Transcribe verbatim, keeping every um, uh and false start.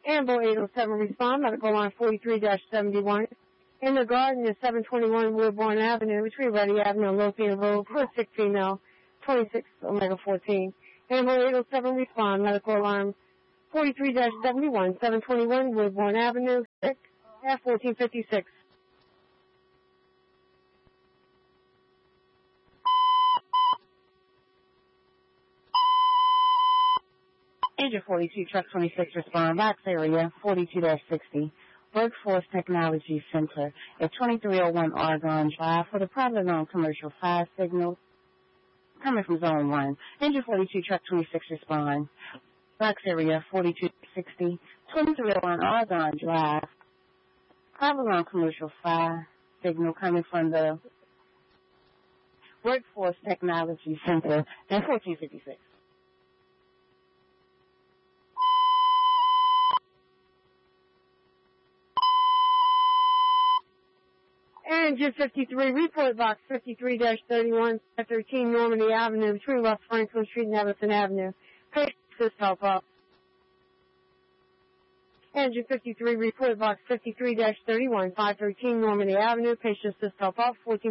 Ambo eight oh seven respond, medical line forty-three seventy-one. In the garden is seven twenty-one Woodbourne Avenue, between Ready Avenue and Lothian Road, for a sick female, twenty-six Omega fourteen. Ambo eight oh seven respond, medical line forty-three seventy-one, seven twenty-one Woodbourne Avenue, sick, at fourteen fifty-six. Agent forty-two, Truck twenty-six, respond, box area, forty-two sixty. Workforce Technology Center at twenty-three oh one Argonne Drive for the privately owned commercial fire signal coming from Zone one. Agent forty-two, Truck twenty-six, respond, box area, forty-two sixty, twenty-three oh one Argonne Drive, privately owned commercial fire signal coming from the Workforce Technology Center at fourteen fifty-six. Engine fifty-three, report box fifty-three thirty-one, thirteen Normandy Avenue, between West Franklin Street and Everton Avenue. Patient assist help up. Engine fifty-three, report box fifty-three thirty-one, five thirteen Normandy Avenue, patient assist help up, fourteen